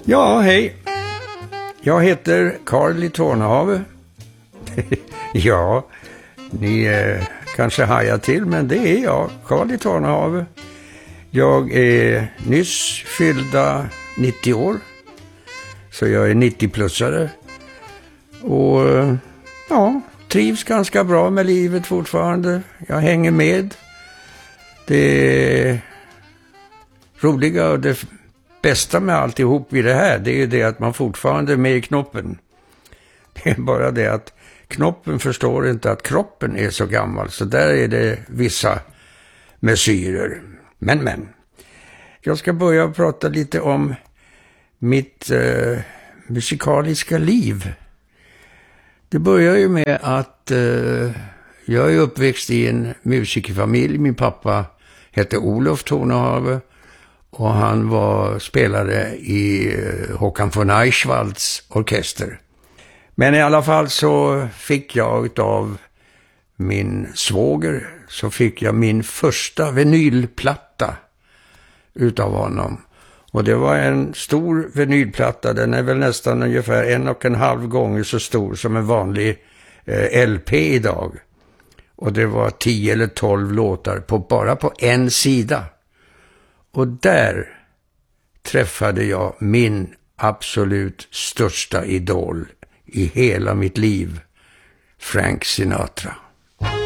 Ja, hej. Jag heter Carl i Tornehave. Ja, ni kanske hajar till, men det är jag, Carl i Tornehave. Jag är nyss fyllda 90 år, så jag är 90-plussare. Och ja, trivs ganska bra med livet fortfarande. Jag hänger med. Det roliga och det bästa med alltihop i det här, det är ju det att man fortfarande är med i knoppen. Det är bara det att knoppen förstår inte att kroppen är så gammal, så där är det vissa mesyrer. Men, jag ska börja prata lite om mitt musikaliska liv. Det börjar ju med att jag är uppväxt i en musikerfamilj. Min pappa hette Olof Tornehave och han spelade i Håkan von Eichwalds orkester. Men i alla fall så fick jag av min svåger, så fick jag min första vinylplatta utav honom. Och det var en stor vinylplatta, den är väl nästan ungefär 1,5 gånger så stor som en vanlig LP idag. Och det var 10 eller 12 låtar bara på en sida. Och där träffade jag min absolut största idol i hela mitt liv, Frank Sinatra.